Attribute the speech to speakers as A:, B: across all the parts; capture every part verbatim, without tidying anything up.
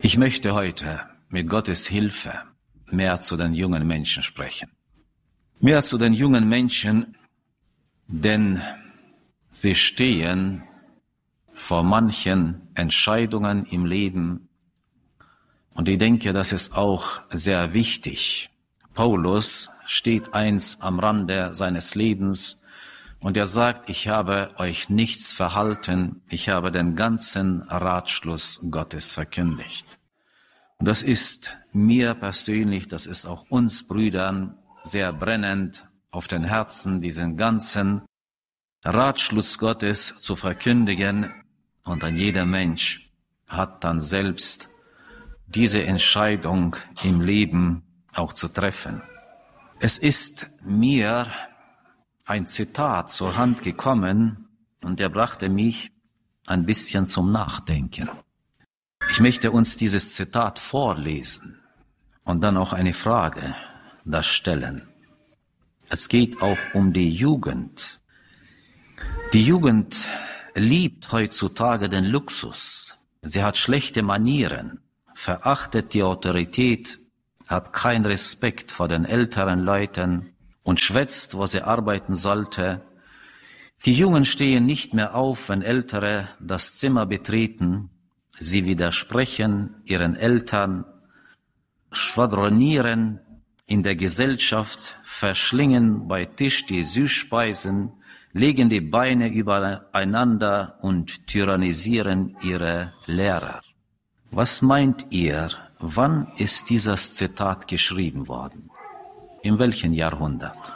A: Ich möchte heute mit Gottes Hilfe mehr zu den jungen Menschen sprechen. Mehr zu den jungen Menschen, denn sie stehen vor manchen Entscheidungen im Leben. Und ich denke, das ist auch sehr wichtig. Paulus steht eins am Rande seines Lebens und er sagt, ich habe euch nichts verhalten, ich habe den ganzen Ratschluss Gottes verkündigt. Und das ist mir persönlich, das ist auch uns Brüdern sehr brennend auf den Herzen, diesen ganzen Ratschluss Gottes zu verkündigen. Und dann jeder Mensch hat dann selbst diese Entscheidung im Leben auch zu treffen. Es ist mir ein Zitat zur Hand gekommen und er brachte mich ein bisschen zum Nachdenken. Ich möchte uns dieses Zitat vorlesen und dann auch eine Frage da stellen. Es geht auch um die Jugend. Die Jugend liebt heutzutage den Luxus. Sie hat schlechte Manieren, verachtet die Autorität, hat keinen Respekt vor den älteren Leuten und schwätzt, wo sie arbeiten sollte. Die Jungen stehen nicht mehr auf, wenn Ältere das Zimmer betreten. Sie widersprechen ihren Eltern, schwadronieren in der Gesellschaft, verschlingen bei Tisch die Süßspeisen, legen die Beine übereinander und tyrannisieren ihre Lehrer. Was meint ihr, wann ist dieses Zitat geschrieben worden? In welchem Jahrhundert?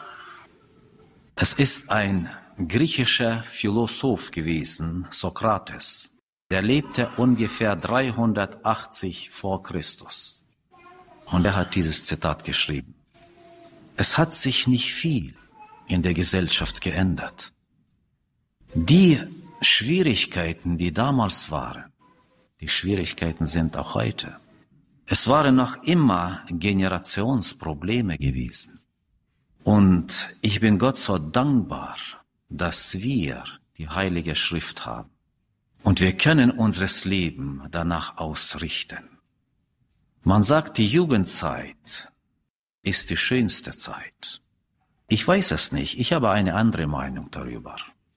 A: Es ist ein griechischer Philosoph gewesen, Sokrates. Der lebte ungefähr dreihundertachtzig vor Christus. Und er hat dieses Zitat geschrieben. Es hat sich nicht viel in der Gesellschaft geändert. Die Schwierigkeiten, die damals waren, die Schwierigkeiten sind auch heute. Es waren noch immer Generationsprobleme gewesen. Und ich bin Gott so dankbar, dass wir die Heilige Schrift haben. Und wir können unseres Leben danach ausrichten. Man sagt, die Jugendzeit ist die schönste Zeit. Ich weiß es nicht, ich habe eine andere Meinung darüber.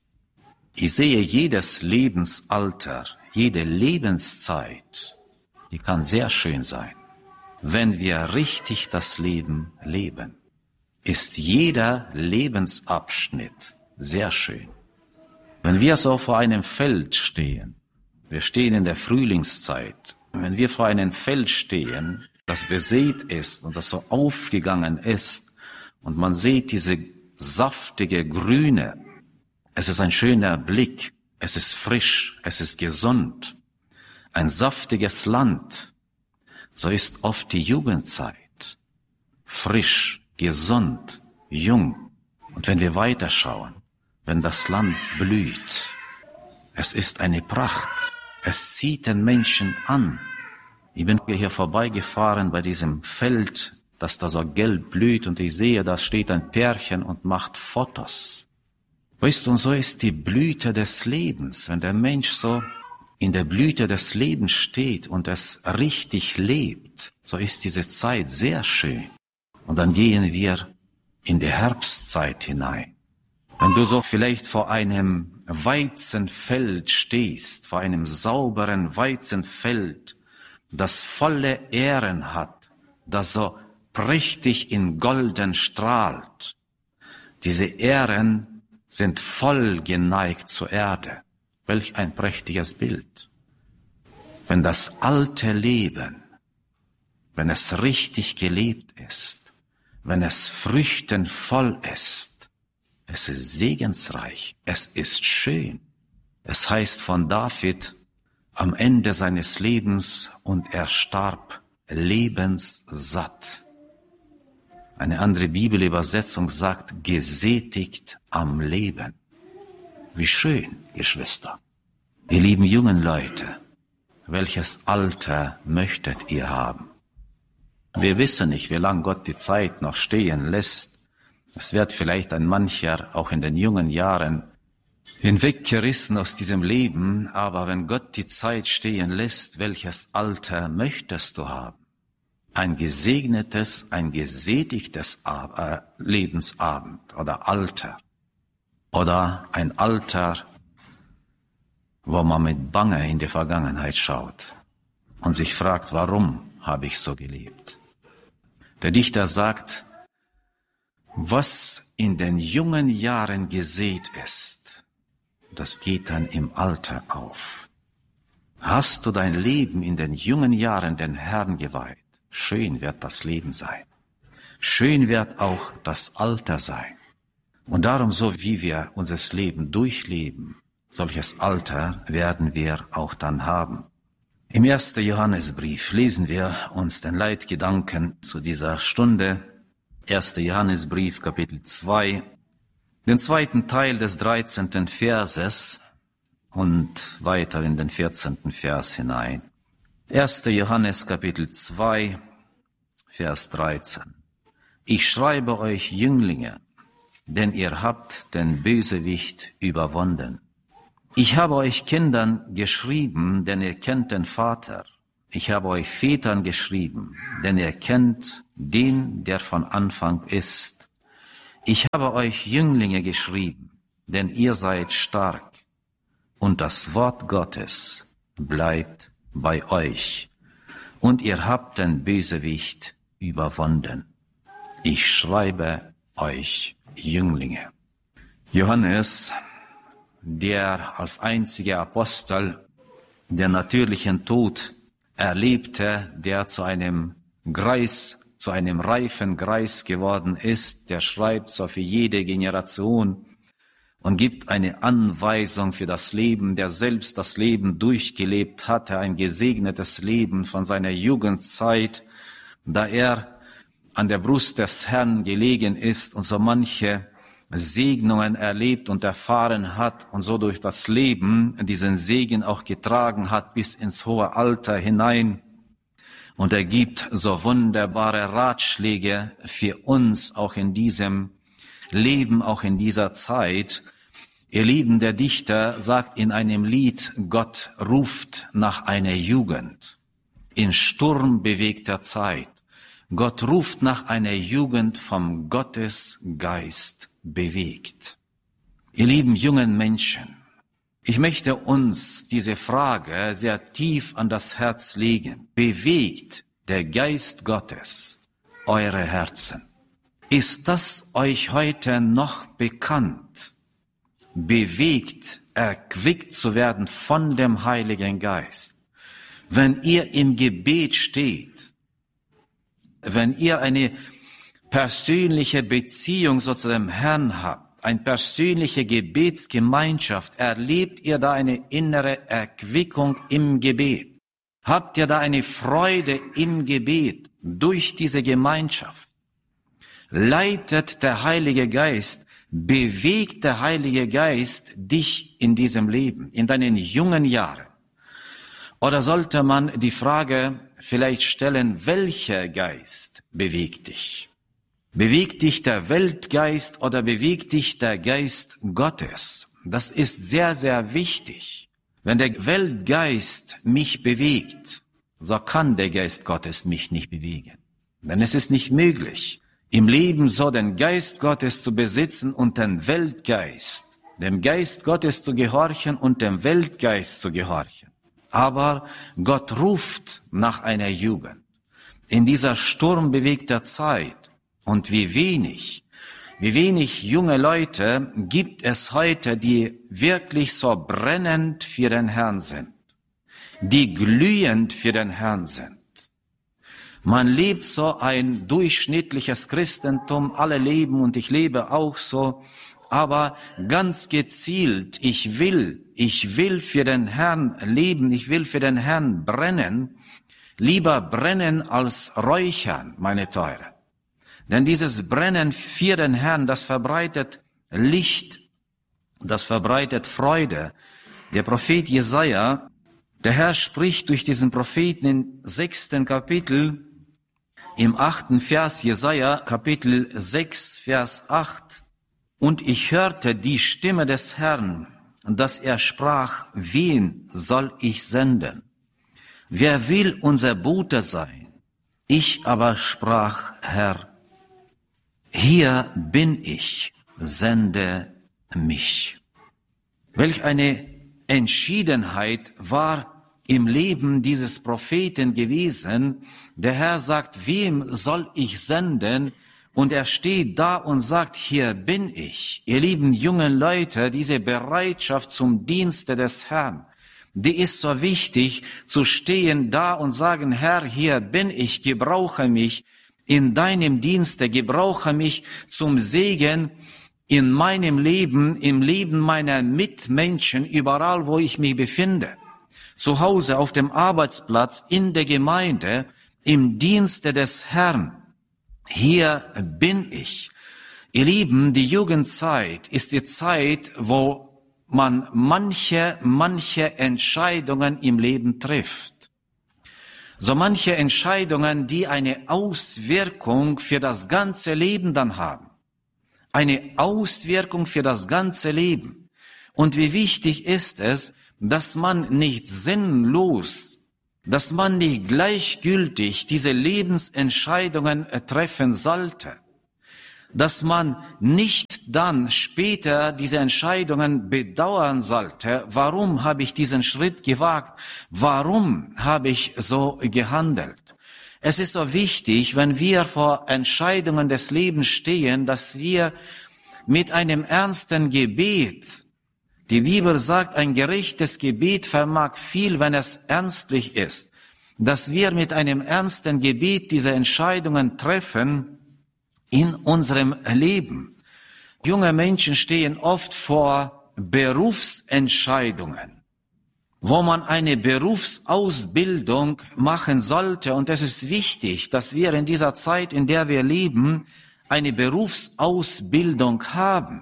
A: Ich sehe jedes Lebensalter, jede Lebenszeit, die kann sehr schön sein. Wenn wir richtig das Leben leben, ist jeder Lebensabschnitt sehr schön. Wenn wir so vor einem Feld stehen, wir stehen in der Frühlingszeit, wenn wir vor einem Feld stehen, das besät ist und das so aufgegangen ist und man sieht diese saftige Grüne, es ist ein schöner Blick, es ist frisch, es ist gesund, ein saftiges Land, so ist oft die Jugendzeit, frisch, gesund, jung. Und wenn wir weiterschauen, wenn das Land blüht, es ist eine Pracht, es zieht den Menschen an. Ich bin hier vorbeigefahren bei diesem Feld, das da so gelb blüht und ich sehe, da steht ein Pärchen und macht Fotos. Weißt du, und so ist die Blüte des Lebens, wenn der Mensch so in der Blüte des Lebens steht und es richtig lebt, so ist diese Zeit sehr schön. Und dann gehen wir in die Herbstzeit hinein. Wenn du so vielleicht vor einem Weizenfeld stehst, vor einem sauberen Weizenfeld, das volle Ähren hat, das so prächtig in Golden strahlt. Diese Ähren sind voll geneigt zur Erde. Welch ein prächtiges Bild. Wenn das alte Leben, wenn es richtig gelebt ist, wenn es früchtenvoll ist, es ist segensreich, es ist schön. Es heißt von David am Ende seines Lebens und er starb lebenssatt. Eine andere Bibelübersetzung sagt, gesättigt am Leben. Wie schön, Geschwister. Ihr lieben jungen Leute, welches Alter möchtet ihr haben? Wir wissen nicht, wie lange Gott die Zeit noch stehen lässt. Es wird vielleicht ein mancher auch in den jungen Jahren hinweggerissen aus diesem Leben, aber wenn Gott die Zeit stehen lässt, welches Alter möchtest du haben? Ein gesegnetes, ein gesättigtes Lebensabend oder Alter oder ein Alter, wo man mit Bange in die Vergangenheit schaut und sich fragt, warum habe ich so gelebt? Der Dichter sagt, was in den jungen Jahren gesät ist, das geht dann im Alter auf. Hast du dein Leben in den jungen Jahren den Herrn geweiht, schön wird das Leben sein. Schön wird auch das Alter sein. Und darum, so wie wir unser Leben durchleben, solches Alter werden wir auch dann haben. Im ersten Johannesbrief lesen wir uns den Leitgedanken zu dieser Stunde. erster Johannesbrief, Kapitel zwei, den zweiten Teil des dreizehnten Verses und weiter in den vierzehnten Vers hinein. erster Johannes, Kapitel zwei, Vers dreizehn. Ich schreibe euch Jünglinge, denn ihr habt den Bösewicht überwunden. Ich habe euch Kindern geschrieben, denn ihr kennt den Vater. Ich habe euch Vätern geschrieben, denn ihr kennt den, der von Anfang ist. Ich habe euch Jünglinge geschrieben, denn ihr seid stark, und das Wort Gottes bleibt bei euch, und ihr habt den Bösewicht überwunden. Ich schreibe euch Jünglinge. Johannes, der als einziger Apostel den natürlichen Tod erlebte, der zu einem Greis, zu einem reifen Greis geworden ist, der schreibt so für jede Generation und gibt eine Anweisung für das Leben, der selbst das Leben durchgelebt hatte, ein gesegnetes Leben von seiner Jugendzeit, da er an der Brust des Herrn gelegen ist und so manche Segnungen erlebt und erfahren hat und so durch das Leben diesen Segen auch getragen hat bis ins hohe Alter hinein. Und er gibt so wunderbare Ratschläge für uns auch in diesem Leben, auch in dieser Zeit. Ihr Lieben, der Dichter sagt in einem Lied, Gott ruft nach einer Jugend in sturmbewegter Zeit. Gott ruft nach einer Jugend vom Gottesgeist bewegt. Ihr lieben jungen Menschen, ich möchte uns diese Frage sehr tief an das Herz legen. Bewegt der Geist Gottes eure Herzen? Ist das euch heute noch bekannt? Bewegt, erquickt zu werden von dem Heiligen Geist. Wenn ihr im Gebet steht, wenn ihr eine persönliche Beziehung so zu dem Herrn habt, eine persönliche Gebetsgemeinschaft, erlebt ihr da eine innere Erquickung im Gebet? Habt ihr da eine Freude im Gebet durch diese Gemeinschaft? Leitet der Heilige Geist, bewegt der Heilige Geist dich in diesem Leben, in deinen jungen Jahren? Oder sollte man die Frage vielleicht stellen, welcher Geist bewegt dich? Bewegt dich der Weltgeist oder bewegt dich der Geist Gottes? Das ist sehr, sehr wichtig. Wenn der Weltgeist mich bewegt, so kann der Geist Gottes mich nicht bewegen. Denn es ist nicht möglich, im Leben so den Geist Gottes zu besitzen und den Weltgeist, dem Geist Gottes zu gehorchen und dem Weltgeist zu gehorchen. Aber Gott ruft nach einer Jugend. In dieser sturmbewegter Zeit. Und wie wenig, wie wenig junge Leute gibt es heute, die wirklich so brennend für den Herrn sind, die glühend für den Herrn sind. Man lebt so ein durchschnittliches Christentum, alle leben und ich lebe auch so, aber ganz gezielt, ich will, ich will für den Herrn leben, ich will für den Herrn brennen, lieber brennen als räuchern, meine Teuren. Denn dieses Brennen für den Herrn, das verbreitet Licht, das verbreitet Freude. Der Prophet Jesaja, der Herr spricht durch diesen Propheten im sechsten Kapitel, im achten Vers, Jesaja, Kapitel sechs, Vers acht. Und ich hörte die Stimme des Herrn, dass er sprach, wen soll ich senden? Wer will unser Bote sein? Ich aber sprach, Herr, hier bin ich, sende mich. Welch eine Entschiedenheit war im Leben dieses Propheten gewesen. Der Herr sagt, wem soll ich senden? Und er steht da und sagt, hier bin ich. Ihr lieben jungen Leute, diese Bereitschaft zum Dienste des Herrn, die ist so wichtig, zu stehen da und sagen, Herr, hier bin ich, gebrauche mich in deinem Dienste, gebrauche mich zum Segen in meinem Leben, im Leben meiner Mitmenschen, überall, wo ich mich befinde. Zu Hause, auf dem Arbeitsplatz, in der Gemeinde, im Dienste des Herrn. Hier bin ich. Ihr Lieben, die Jugendzeit ist die Zeit, wo man manche, manche Entscheidungen im Leben trifft. So manche Entscheidungen, die eine Auswirkung für das ganze Leben dann haben. Eine Auswirkung für das ganze Leben. Und wie wichtig ist es, dass man nicht sinnlos, dass man nicht gleichgültig diese Lebensentscheidungen treffen sollte. Dass man nicht dann später diese Entscheidungen bedauern sollte. Warum habe ich diesen Schritt gewagt? Warum habe ich so gehandelt? Es ist so wichtig, wenn wir vor Entscheidungen des Lebens stehen, dass wir mit einem ernsten Gebet, die Bibel sagt, ein gerechtes Gebet vermag viel, wenn es ernstlich ist, dass wir mit einem ernsten Gebet diese Entscheidungen treffen in unserem Leben. Junge Menschen stehen oft vor Berufsentscheidungen, wo man eine Berufsausbildung machen sollte. Und es ist wichtig, dass wir in dieser Zeit, in der wir leben, eine Berufsausbildung haben.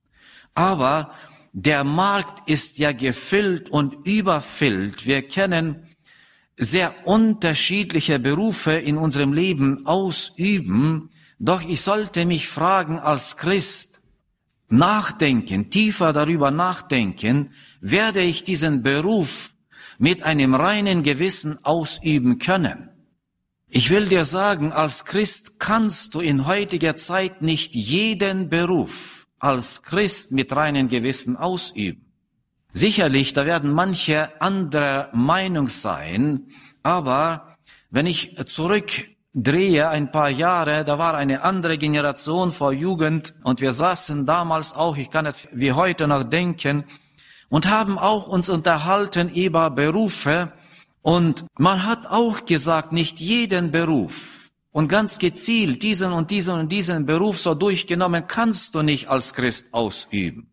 A: Aber der Markt ist ja gefüllt und überfüllt. Wir kennen sehr unterschiedliche Berufe in unserem Leben ausüben. Doch ich sollte mich fragen als Christ, nachdenken, tiefer darüber nachdenken, werde ich diesen Beruf mit einem reinen Gewissen ausüben können? Ich will dir sagen, als Christ kannst du in heutiger Zeit nicht jeden Beruf als Christ mit reinem Gewissen ausüben. Sicherlich, da werden manche anderer Meinung sein, aber wenn ich zurückdrehe ein paar Jahre, da war eine andere Generation vor Jugend und wir saßen damals auch, ich kann es wie heute noch denken, und haben auch uns unterhalten über Berufe. Und man hat auch gesagt, nicht jeden Beruf und ganz gezielt diesen und diesen und diesen Beruf so durchgenommen kannst du nicht als Christ ausüben.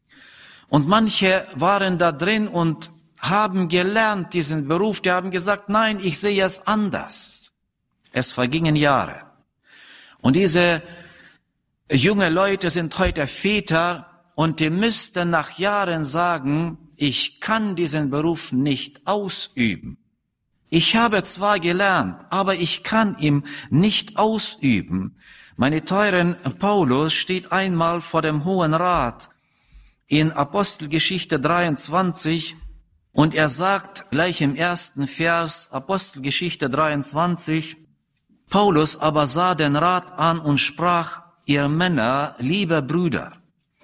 A: Und manche waren da drin und haben gelernt diesen Beruf, die haben gesagt, nein, ich sehe es anders. Es vergingen Jahre. Und diese junge Leute sind heute Väter und die müssten nach Jahren sagen, ich kann diesen Beruf nicht ausüben. Ich habe zwar gelernt, aber ich kann ihn nicht ausüben. Meine teuren, Paulus steht einmal vor dem Hohen Rat in Apostelgeschichte dreiundzwanzig und er sagt gleich im ersten Vers, Apostelgeschichte dreiundzwanzig, Paulus aber sah den Rat an und sprach, ihr Männer, liebe Brüder,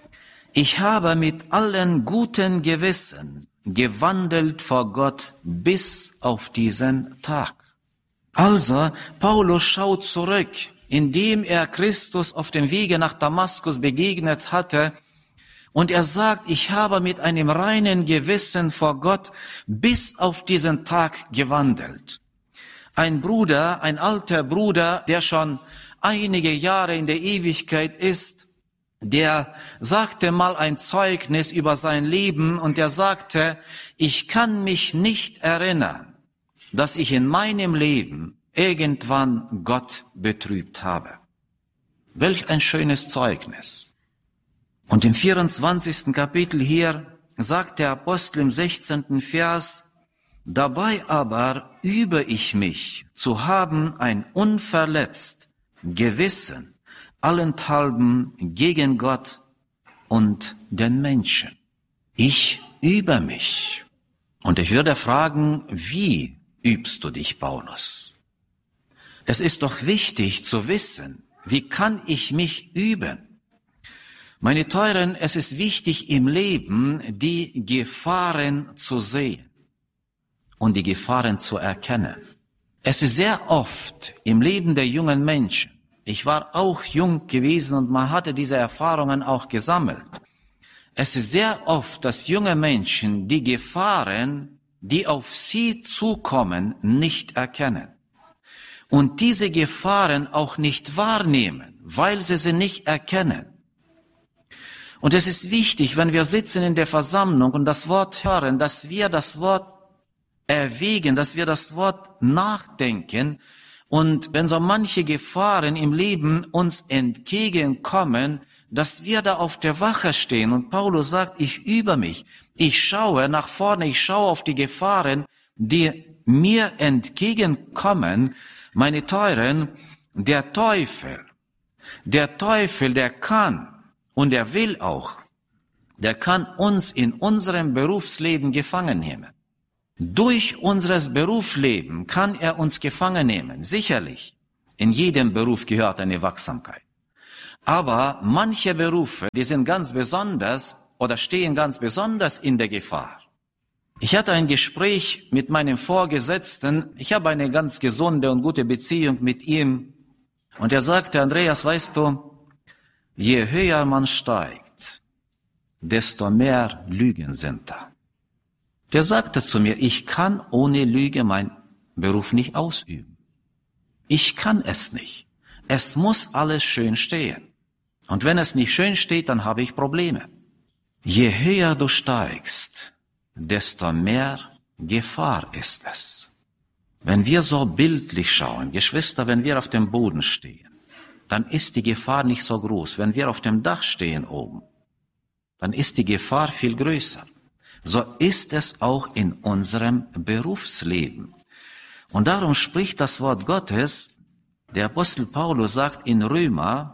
A: ich habe mit allen guten Gewissen gewandelt vor Gott bis auf diesen Tag. Also, Paulus schaut zurück, indem er Christus auf dem Wege nach Damaskus begegnet hatte, und er sagt, ich habe mit einem reinen Gewissen vor Gott bis auf diesen Tag gewandelt. Ein Bruder, ein alter Bruder, der schon einige Jahre in der Ewigkeit ist, der sagte mal ein Zeugnis über sein Leben und er sagte, ich kann mich nicht erinnern, dass ich in meinem Leben irgendwann Gott betrübt habe. Welch ein schönes Zeugnis. Und im vierundzwanzigsten Kapitel hier sagt der Apostel im sechzehnten Vers, dabei aber übe ich mich zu haben ein unverletzt Gewissen, allenthalben gegen Gott und den Menschen. Ich übe mich. Und ich würde fragen, wie übst du dich, Paulus? Es ist doch wichtig zu wissen, wie kann ich mich üben? Meine Teuren, es ist wichtig im Leben, die Gefahren zu sehen und die Gefahren zu erkennen. Es ist sehr oft im Leben der jungen Menschen, ich war auch jung gewesen und man hatte diese Erfahrungen auch gesammelt. Es ist sehr oft, dass junge Menschen die Gefahren, die auf sie zukommen, nicht erkennen. Und diese Gefahren auch nicht wahrnehmen, weil sie sie nicht erkennen. Und es ist wichtig, wenn wir sitzen in der Versammlung und das Wort hören, dass wir das Wort erwägen, dass wir das Wort nachdenken. Und wenn so manche Gefahren im Leben uns entgegenkommen, dass wir da auf der Wache stehen. Und Paulus sagt, ich übe mich. Ich schaue nach vorne, ich schaue auf die Gefahren, die mir entgegenkommen. Meine Teuren, der Teufel, der Teufel, der kann und er will auch, der kann uns in unserem Berufsleben gefangen nehmen. Durch unseres Berufsleben kann er uns gefangen nehmen, sicherlich. In jedem Beruf gehört eine Wachsamkeit. Aber manche Berufe, die sind ganz besonders oder stehen ganz besonders in der Gefahr. Ich hatte ein Gespräch mit meinem Vorgesetzten. Ich habe eine ganz gesunde und gute Beziehung mit ihm. Und er sagte, Andreas, weißt du, je höher man steigt, desto mehr Lügen sind da. Der sagte zu mir, ich kann ohne Lüge meinen Beruf nicht ausüben. Ich kann es nicht. Es muss alles schön stehen. Und wenn es nicht schön steht, dann habe ich Probleme. Je höher du steigst, desto mehr Gefahr ist es. Wenn wir so bildlich schauen, Geschwister, wenn wir auf dem Boden stehen, dann ist die Gefahr nicht so groß. Wenn wir auf dem Dach stehen oben, dann ist die Gefahr viel größer. So ist es auch in unserem Berufsleben. Und darum spricht das Wort Gottes, der Apostel Paulus sagt in Römer,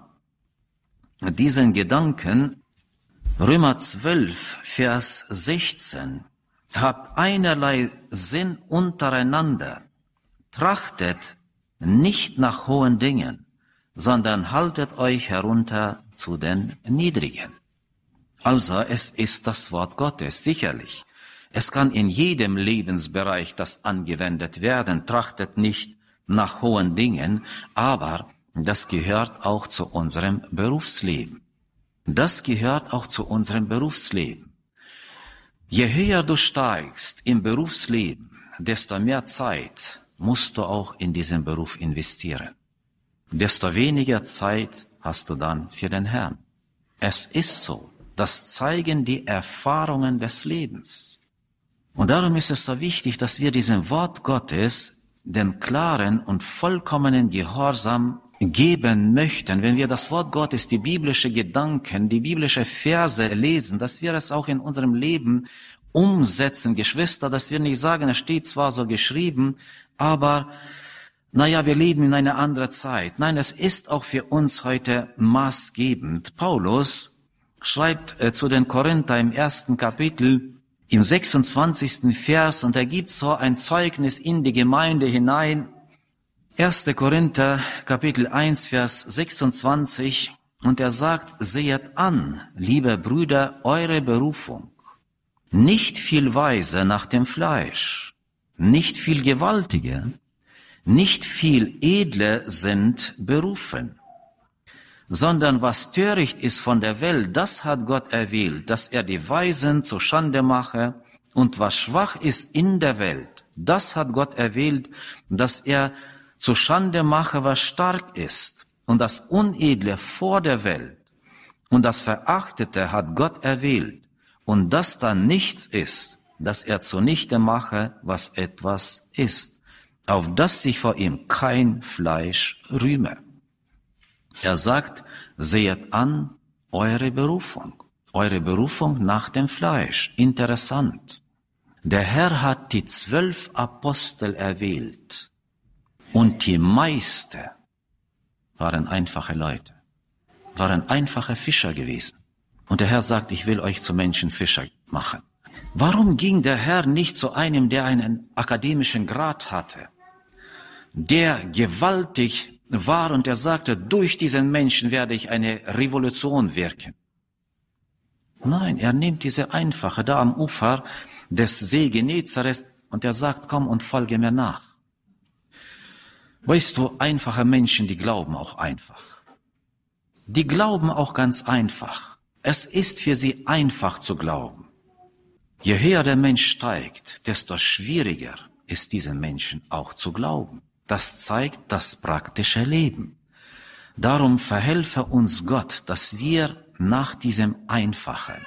A: diesen Gedanken, Römer zwölf, Vers sechzehn, habt einerlei Sinn untereinander, trachtet nicht nach hohen Dingen, sondern haltet euch herunter zu den Niedrigen. Also es ist das Wort Gottes, sicherlich. Es kann in jedem Lebensbereich das angewendet werden, trachtet nicht nach hohen Dingen, aber das gehört auch zu unserem Berufsleben. Das gehört auch zu unserem Berufsleben. Je höher du steigst im Berufsleben, desto mehr Zeit musst du auch in diesen Beruf investieren. Desto weniger Zeit hast du dann für den Herrn. Es ist so. Das zeigen die Erfahrungen des Lebens. Und darum ist es so wichtig, dass wir diesem Wort Gottes den klaren und vollkommenen Gehorsam geben möchten. Wenn wir das Wort Gottes, die biblische Gedanken, die biblische Verse lesen, dass wir es auch in unserem Leben umsetzen, Geschwister, dass wir nicht sagen, es steht zwar so geschrieben, aber naja, wir leben in einer anderen Zeit. Nein, es ist auch für uns heute maßgebend. Paulus schreibt äh, zu den Korinther im ersten Kapitel, im sechsundzwanzigsten Vers, und er gibt so ein Zeugnis in die Gemeinde hinein. erster Korinther, Kapitel eins, Vers sechsundzwanzig, und er sagt, sehet an, liebe Brüder, eure Berufung. Nicht viel Weise nach dem Fleisch, nicht viel Gewaltige, nicht viel Edle sind berufen. Sondern was töricht ist von der Welt, das hat Gott erwählt, dass er die Weisen zur Schande mache, und was schwach ist in der Welt, das hat Gott erwählt, dass er zur Schande mache, was stark ist, und das Unedle vor der Welt, und das Verachtete hat Gott erwählt, und das dann nichts ist, dass er zunichte mache, was etwas ist, auf das sich vor ihm kein Fleisch rühme. Er sagt, sehet an eure Berufung, eure Berufung nach dem Fleisch. Interessant. Der Herr hat die zwölf Apostel erwählt und die meisten waren einfache Leute, waren einfache Fischer gewesen. Und der Herr sagt, ich will euch zu Menschenfischer machen. Warum ging der Herr nicht zu einem, der einen akademischen Grad hatte, der gewaltig war und er sagte, durch diesen Menschen werde ich eine Revolution wirken? Nein, er nimmt diese Einfache da am Ufer des See Genezareth und er sagt, komm und folge mir nach. Weißt du, einfache Menschen, die glauben auch einfach. Die glauben auch ganz einfach. Es ist für sie einfach zu glauben. Je höher der Mensch steigt, desto schwieriger ist diesem Menschen auch zu glauben. Das zeigt das praktische Leben. Darum verhelfe uns Gott, dass wir nach diesem Einfachen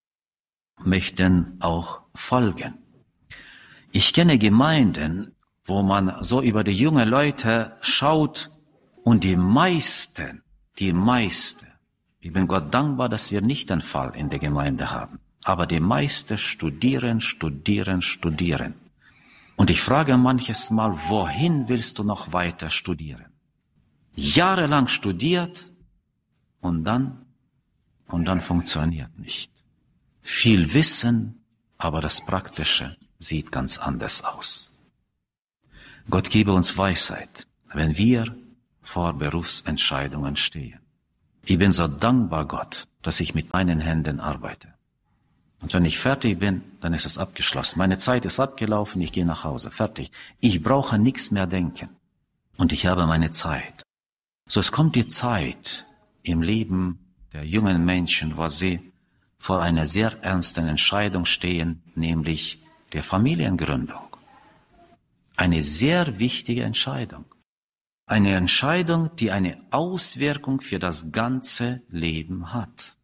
A: möchten auch folgen. Ich kenne Gemeinden, wo man so über die jungen Leute schaut und die meisten, die meisten, ich bin Gott dankbar, dass wir nicht den Fall in der Gemeinde haben, aber die meisten studieren, studieren, studieren. Und ich frage manches Mal, wohin willst du noch weiter studieren? Jahrelang studiert und dann, und dann funktioniert nicht. Viel Wissen, aber das Praktische sieht ganz anders aus. Gott gebe uns Weisheit, wenn wir vor Berufsentscheidungen stehen. Ich bin so dankbar Gott, dass ich mit meinen Händen arbeite. Und wenn ich fertig bin, dann ist es abgeschlossen. Meine Zeit ist abgelaufen, ich gehe nach Hause, fertig. Ich brauche nichts mehr denken. Und ich habe meine Zeit. So, es kommt die Zeit im Leben der jungen Menschen, wo sie vor einer sehr ernsten Entscheidung stehen, nämlich der Familiengründung. Eine sehr wichtige Entscheidung. Eine Entscheidung, die eine Auswirkung für das ganze Leben hat.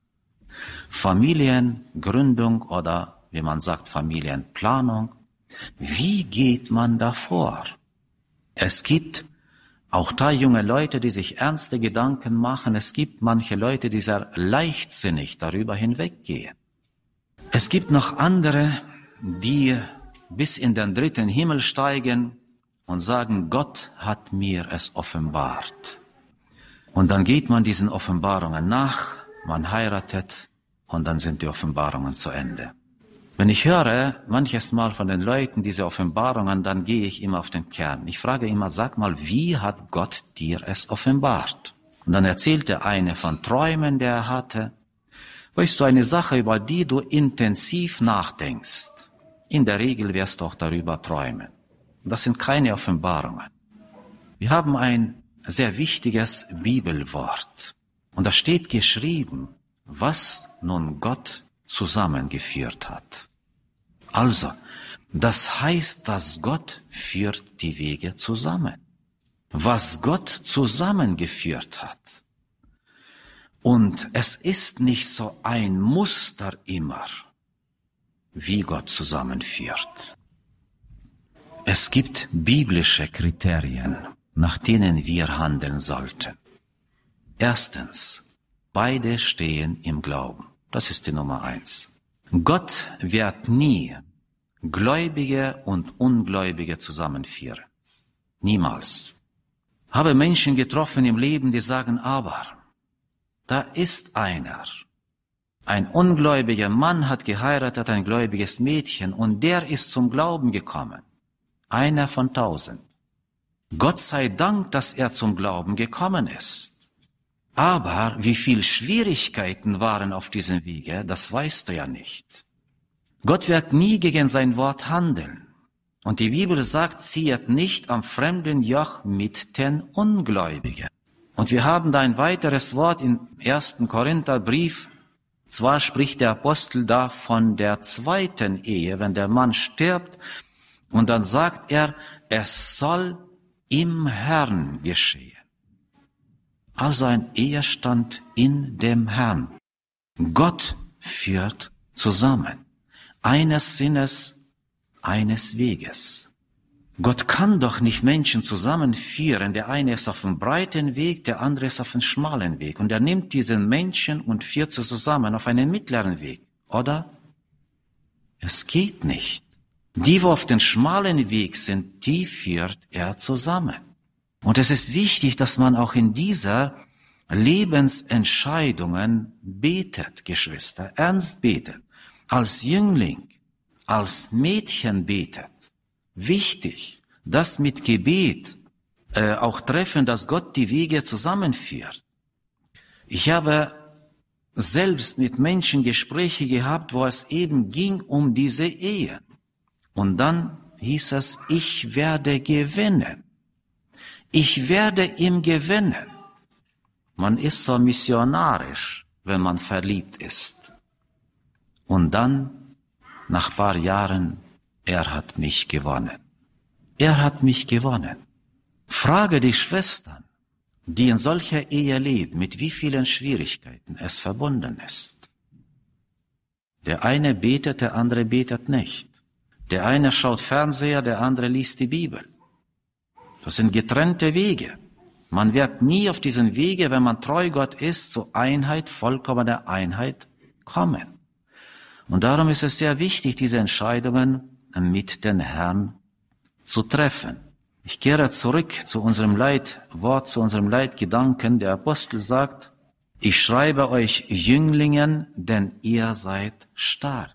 A: Familiengründung oder, wie man sagt, Familienplanung. Wie geht man davor? Es gibt auch da junge Leute, die sich ernste Gedanken machen. Es gibt manche Leute, die sehr leichtsinnig darüber hinweggehen. Es gibt noch andere, die bis in den dritten Himmel steigen und sagen, Gott hat mir es offenbart. Und dann geht man diesen Offenbarungen nach, man heiratet und dann sind die Offenbarungen zu Ende. Wenn ich höre manches Mal von den Leuten diese Offenbarungen, dann gehe ich immer auf den Kern. Ich frage immer, sag mal, wie hat Gott dir es offenbart? Und dann erzählt der eine von Träumen, der er hatte. Weißt du, eine Sache, über die du intensiv nachdenkst, in der Regel wirst du auch darüber träumen. Das sind keine Offenbarungen. Wir haben ein sehr wichtiges Bibelwort. Und da steht geschrieben, was nun Gott zusammengeführt hat. Also, das heißt, dass Gott führt die Wege zusammen. Was Gott zusammengeführt hat. Und es ist nicht so ein Muster immer, wie Gott zusammenführt. Es gibt biblische Kriterien, nach denen wir handeln sollten. Erstens, beide stehen im Glauben. Das ist die Nummer eins. Gott wird nie Gläubige und Ungläubige zusammenführen. Niemals. Habe Menschen getroffen im Leben, die sagen, aber da ist einer. Ein ungläubiger Mann hat geheiratet, ein gläubiges Mädchen, und der ist zum Glauben gekommen. Einer von tausend. Gott sei Dank, dass er zum Glauben gekommen ist. Aber wie viel Schwierigkeiten waren auf diesem Wege, das weißt du ja nicht. Gott wird nie gegen sein Wort handeln. Und die Bibel sagt, ziehet nicht am fremden Joch mit den Ungläubigen. Und wir haben da ein weiteres Wort im ersten Korintherbrief. Zwar spricht der Apostel da von der zweiten Ehe, wenn der Mann stirbt, und dann sagt er, es soll im Herrn geschehen. Also ein Ehestand in dem Herrn. Gott führt zusammen. Eines Sinnes, eines Weges. Gott kann doch nicht Menschen zusammenführen. Der eine ist auf dem breiten Weg, der andere ist auf dem schmalen Weg. Und er nimmt diesen Menschen und führt sie zusammen auf einen mittleren Weg. Oder? Es geht nicht. Die, wo auf dem schmalen Weg sind, die führt er zusammen. Und es ist wichtig, dass man auch in dieser Lebensentscheidungen betet, Geschwister, ernst betet. als Jüngling, als Mädchen betet. Wichtig, das mit Gebet äh, auch treffen, dass Gott die Wege zusammenführt. Ich habe selbst mit Menschen Gespräche gehabt, wo es eben ging um diese Ehe. Und dann hieß es, ich werde gewinnen. Ich werde ihm gewinnen. Man ist so missionarisch, wenn man verliebt ist. Und dann, nach ein paar Jahren, er hat mich gewonnen. Er hat mich gewonnen. Frage die Schwestern, die in solcher Ehe leben, mit wie vielen Schwierigkeiten es verbunden ist. Der eine betet, der andere betet nicht. Der eine schaut Fernseher, der andere liest die Bibel. Das sind getrennte Wege. Man wird nie auf diesen Wege, wenn man treu Gott ist, zur Einheit, vollkommener Einheit kommen. Und darum ist es sehr wichtig, diese Entscheidungen mit den Herrn zu treffen. Ich kehre zurück zu unserem Leitwort, zu unserem Leitgedanken. Der Apostel sagt, ich schreibe euch Jünglingen, denn ihr seid stark.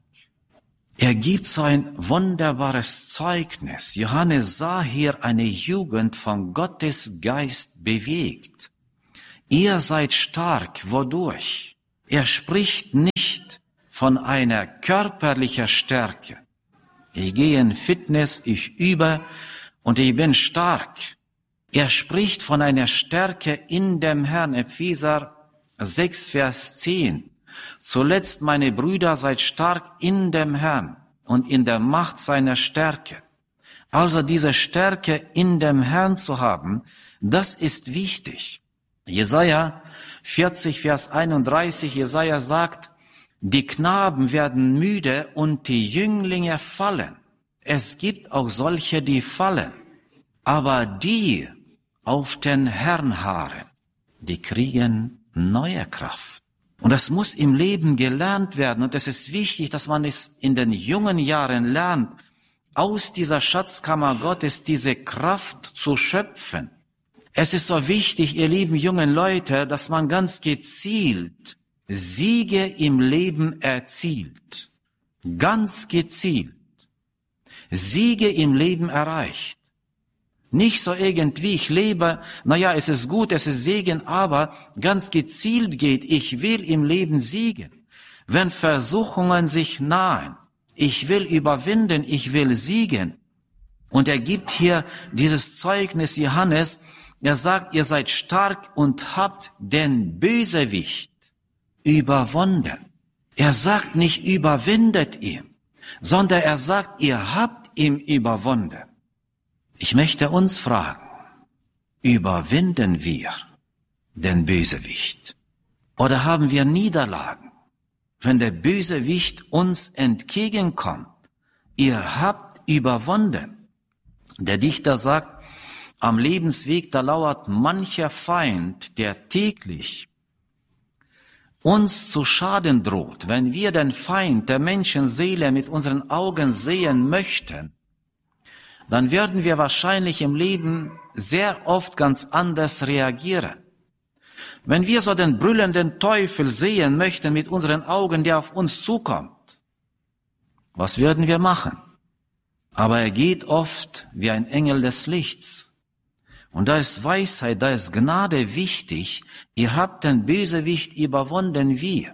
A: Er gibt so ein wunderbares Zeugnis. Johannes sah hier eine Jugend von Gottes Geist bewegt. Ihr seid stark. Wodurch? Er spricht nicht von einer körperlichen Stärke. Ich gehe in Fitness, ich übe und ich bin stark. Er spricht von einer Stärke in dem Herrn. Epheser sechs, Vers zehn. Zuletzt, meine Brüder, seid stark in dem Herrn und in der Macht seiner Stärke. Also diese Stärke in dem Herrn zu haben, das ist wichtig. Jesaja vierzig, Vers einunddreißig, Jesaja sagt, die Knaben werden müde und die Jünglinge fallen. Es gibt auch solche, die fallen. Aber die auf den Herrn harren, die kriegen neue Kraft. Und das muss im Leben gelernt werden. Und es ist wichtig, dass man es in den jungen Jahren lernt, aus dieser Schatzkammer Gottes diese Kraft zu schöpfen. Es ist so wichtig, ihr lieben jungen Leute, dass man ganz gezielt Siege im Leben erzielt. Ganz gezielt. Siege im Leben erreicht. Nicht so irgendwie, ich lebe, naja, es ist gut, es ist Segen, aber ganz gezielt geht, ich will im Leben siegen. Wenn Versuchungen sich nahen, ich will überwinden, ich will siegen. Und er gibt hier dieses Zeugnis Johannes, er sagt, ihr seid stark und habt den Bösewicht überwunden. Er sagt nicht, überwindet ihn, sondern er sagt, ihr habt ihn überwunden. Ich möchte uns fragen, überwinden wir den Bösewicht? Oder haben wir Niederlagen, wenn der Bösewicht uns entgegenkommt? Ihr habt überwunden. Der Dichter sagt, am Lebensweg, da lauert mancher Feind, der täglich uns zu Schaden droht. Wenn wir den Feind der Menschenseele mit unseren Augen sehen möchten, dann werden wir wahrscheinlich im Leben sehr oft ganz anders reagieren. Wenn wir so den brüllenden Teufel sehen möchten mit unseren Augen, der auf uns zukommt, was würden wir machen? Aber er geht oft wie ein Engel des Lichts. Und da ist Weisheit, da ist Gnade wichtig. Ihr habt den Bösewicht überwunden wie?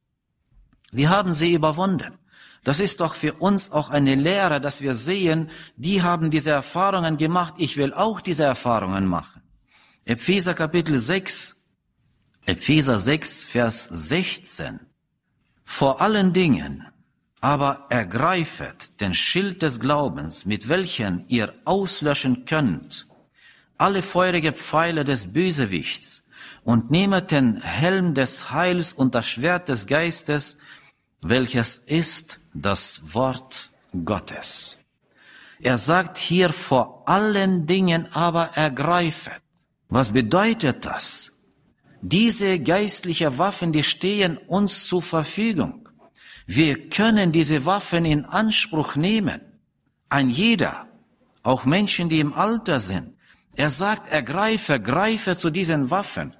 A: Wir haben sie überwunden. Das ist doch für uns auch eine Lehre, dass wir sehen, die haben diese Erfahrungen gemacht, ich will auch diese Erfahrungen machen. Epheser Kapitel sechs, Epheser sechs, Vers sechzehn. Vor allen Dingen aber ergreifet den Schild des Glaubens, mit welchen ihr auslöschen könnt alle feurige Pfeile des Bösewichts, und nehmet den Helm des Heils und das Schwert des Geistes, welches ist das Wort Gottes. Er sagt hier vor allen Dingen aber ergreifet. Was bedeutet das? Diese geistlichen Waffen, die stehen uns zur Verfügung. Wir können diese Waffen in Anspruch nehmen. Ein jeder, auch Menschen, die im Alter sind. Er sagt, ergreife, greife zu diesen Waffen.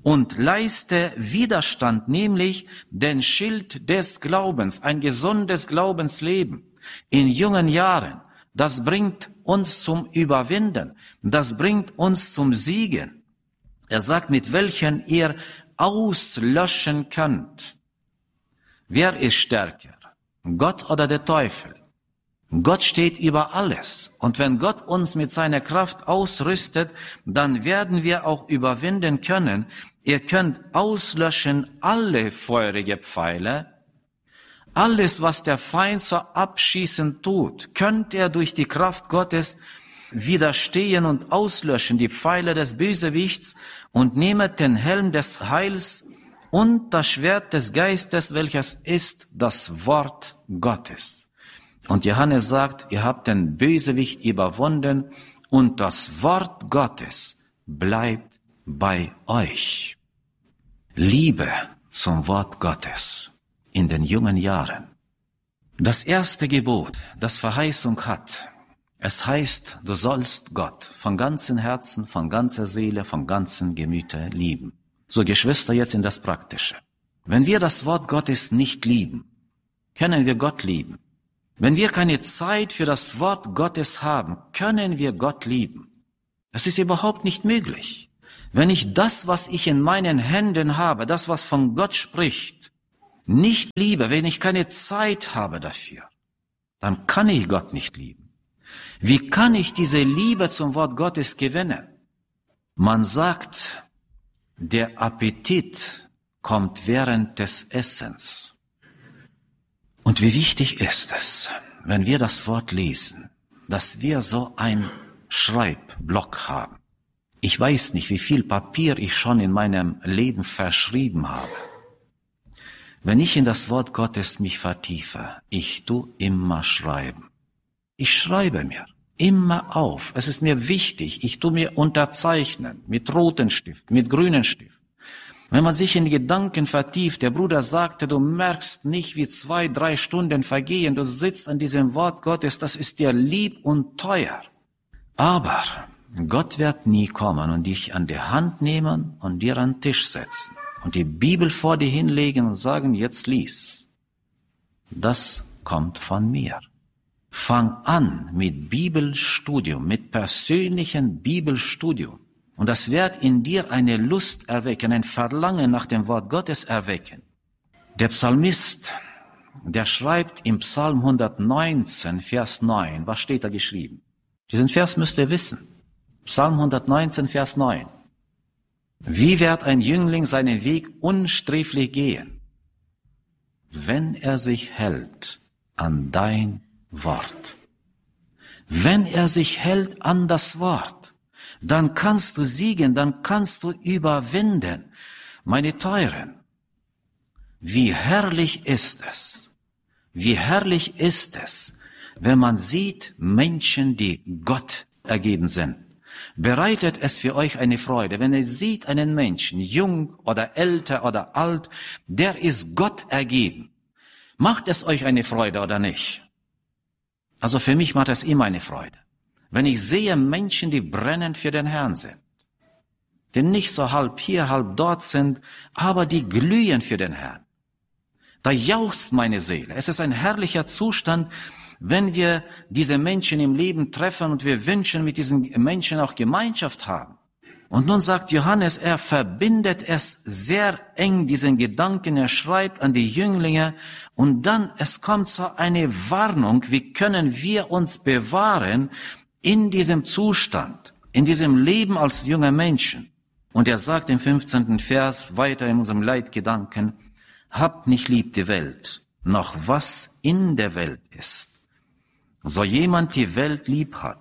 A: und leiste Widerstand, nämlich den Schild des Glaubens, ein gesundes Glaubensleben in jungen Jahren. Das bringt uns zum Überwinden, das bringt uns zum Siegen. Er sagt, mit welchen ihr auslöschen könnt. Wer ist stärker? Gott oder der Teufel? Gott steht über alles. Und wenn Gott uns mit seiner Kraft ausrüstet, dann werden wir auch überwinden können. Ihr könnt auslöschen alle feurige Pfeile. Alles, was der Feind so abschießen tut, könnt er durch die Kraft Gottes widerstehen und auslöschen, die Pfeile des Bösewichts, und nehmet den Helm des Heils und das Schwert des Geistes, welches ist das Wort Gottes. Und Johannes sagt, ihr habt den Bösewicht überwunden und das Wort Gottes bleibt bei euch. Liebe zum Wort Gottes in den jungen Jahren. Das erste Gebot, das Verheißung hat, es heißt, du sollst Gott von ganzem Herzen, von ganzer Seele, von ganzem Gemüte lieben. So, Geschwister, jetzt in das Praktische. Wenn wir das Wort Gottes nicht lieben, können wir Gott lieben. Wenn wir keine Zeit für das Wort Gottes haben, können wir Gott lieben. Das ist überhaupt nicht möglich. Wenn ich das, was ich in meinen Händen habe, das, was von Gott spricht, nicht liebe, wenn ich keine Zeit habe dafür, dann kann ich Gott nicht lieben. Wie kann ich diese Liebe zum Wort Gottes gewinnen? Man sagt, der Appetit kommt während des Essens. Und wie wichtig ist es, wenn wir das Wort lesen, dass wir so ein Schreibblock haben. Ich weiß nicht, wie viel Papier ich schon in meinem Leben verschrieben habe. Wenn ich in das Wort Gottes mich vertiefe, ich tu immer schreiben. Ich schreibe mir immer auf. Es ist mir wichtig. Ich tu mir unterzeichnen mit roten Stift, mit grünen Stift. Wenn man sich in Gedanken vertieft, der Bruder sagte, du merkst nicht, wie zwei, drei Stunden vergehen. Du sitzt an diesem Wort Gottes, das ist dir lieb und teuer. Aber Gott wird nie kommen und dich an die Hand nehmen und dir an den Tisch setzen und die Bibel vor dir hinlegen und sagen, jetzt lies. Das kommt von mir. Fang an mit Bibelstudium, mit persönlichem Bibelstudium. Und das wird in dir eine Lust erwecken, ein Verlangen nach dem Wort Gottes erwecken. Der Psalmist, der schreibt im Psalm hundertneunzehn, Vers neun, was steht da geschrieben? Diesen Vers müsst ihr wissen. Psalm hundertneunzehn, Vers neun. Wie wird ein Jüngling seinen Weg unsträflich gehen, wenn er sich hält an dein Wort? Wenn er sich hält an das Wort, dann kannst du siegen, dann kannst du überwinden. Meine Teuren, wie herrlich ist es, wie herrlich ist es, wenn man sieht Menschen, die Gott ergeben sind. Bereitet es für euch eine Freude, wenn ihr seht einen Menschen, jung oder älter oder alt, der ist Gott ergeben. Macht es euch eine Freude oder nicht? Also für mich macht es immer eine Freude. Wenn ich sehe Menschen, die brennend für den Herrn sind, die nicht so halb hier, halb dort sind, aber die glühen für den Herrn. Da jauchzt meine Seele. Es ist ein herrlicher Zustand, wenn wir diese Menschen im Leben treffen und wir wünschen, mit diesen Menschen auch Gemeinschaft haben. Und nun sagt Johannes, er verbindet es sehr eng, diesen Gedanken, er schreibt an die Jünglinge und dann, es kommt so eine Warnung, wie können wir uns bewahren in diesem Zustand, in diesem Leben als junge Menschen. Und er sagt im fünfzehnten Vers weiter in unserem Leitgedanken, habt nicht lieb die Welt, noch was in der Welt ist. So jemand die Welt lieb hat,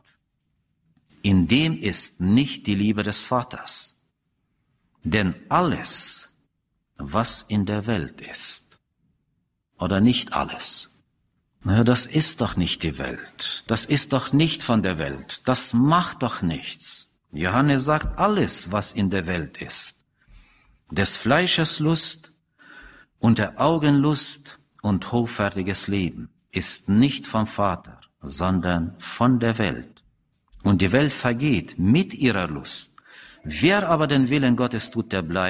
A: in dem ist nicht die Liebe des Vaters. Denn alles, was in der Welt ist, oder nicht alles, naja, das ist doch nicht die Welt, das ist doch nicht von der Welt, das macht doch nichts. Johannes sagt, alles, was in der Welt ist, des Fleisches Lust und der Augen Lust und hoffärtiges Leben, ist nicht vom Vater, sondern von der Welt. Und die Welt vergeht mit ihrer Lust. Wer aber den Willen Gottes tut, der bleibt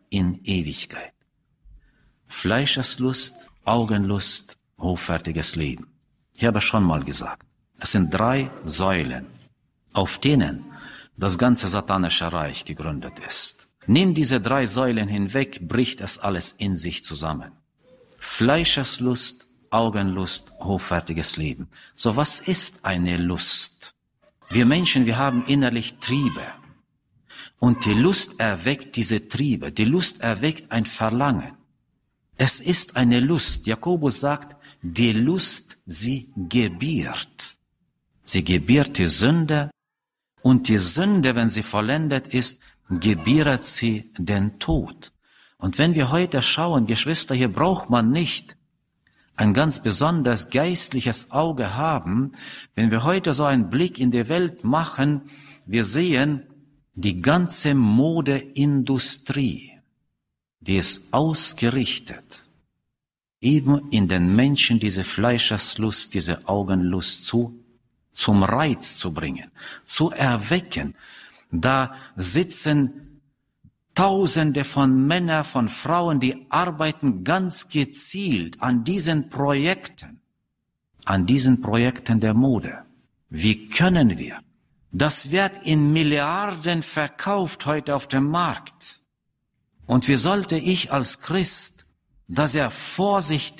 A: in Ewigkeit. Fleischeslust, Augenlust, hoffärtiges Leben. Ich habe schon mal gesagt, es sind drei Säulen, auf denen das ganze satanische Reich gegründet ist. Nimm diese drei Säulen hinweg, bricht es alles in sich zusammen. Fleischeslust, Augenlust, hoffärtiges Leben. So, was ist eine Lust? Wir Menschen, wir haben innerlich Triebe. Und die Lust erweckt diese Triebe. Die Lust erweckt ein Verlangen. Es ist eine Lust. Jakobus sagt, die Lust, sie gebiert. Sie gebiert die Sünde. Und die Sünde, wenn sie vollendet ist, gebiert sie den Tod. Und wenn wir heute schauen, Geschwister, hier braucht man nicht ein ganz besonders geistliches Auge haben. Wenn wir heute so einen Blick in die Welt machen, wir sehen die ganze Modeindustrie, die ist ausgerichtet, eben in den Menschen diese Fleischeslust, diese Augenlust zu, zum Reiz zu bringen, zu erwecken. Da sitzen Tausende von Männern, von Frauen, die arbeiten ganz gezielt an diesen Projekten, an diesen Projekten der Mode. Wie können wir? Das wird in Milliarden verkauft heute auf dem Markt. Und wie sollte ich als Christ da sehr vorsichtig